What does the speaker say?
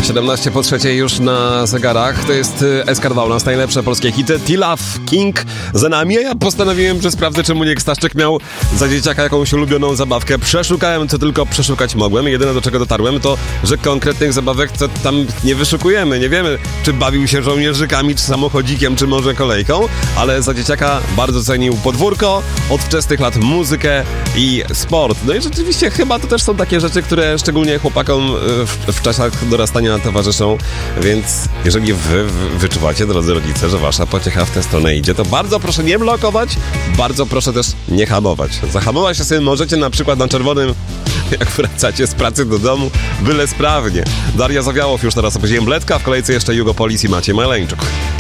17 po trzeciej już na zegarach. To jest Escarwał, nas najlepsze polskie hity. T-Love King za nami. Ja postanowiłem, że sprawdzę, czy Muniek Staszczyk miał za dzieciaka jakąś ulubioną zabawkę. Przeszukałem, co tylko przeszukać mogłem. Jedyne, do czego dotarłem, to, że konkretnych zabawek to tam nie wyszukujemy. Nie wiemy, czy bawił się żołnierzykami, czy samochodzikiem, czy może kolejką, ale za dzieciaka bardzo cenił podwórko, od wczesnych lat muzykę i sport. No i rzeczywiście chyba to też są takie rzeczy, które szczególnie chłopakom w czasach dorastania towarzyszą, więc jeżeli wy wyczuwacie, drodzy rodzice, że wasza pociecha w tę stronę idzie, to bardzo proszę nie blokować, bardzo proszę też nie hamować. Zahamować się sobie możecie na przykład na czerwonym, jak wracacie z pracy do domu, byle sprawnie. Daria Zawiałow już teraz, a później Mletka, w kolejce jeszcze Jugopolis i Maciej Maleńczuk.